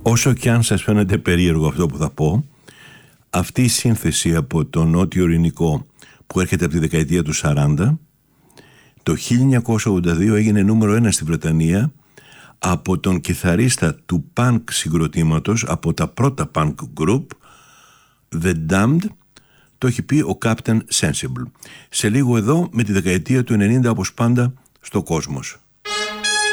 Όσο και αν σας φαίνεται περίεργο αυτό που θα πω, αυτή η σύνθεση από το νότιο ειρηνικό που έρχεται από τη δεκαετία του 40, το 1982 έγινε νούμερο 1 στη Βρετανία από τον κιθαρίστα του punk συγκροτήματος, από τα πρώτα punk group, The Damned. Το έχει πει ο Captain Sensible. Σε λίγο εδώ με τη δεκαετία του 90 όπως πάντα στο Κόσμος.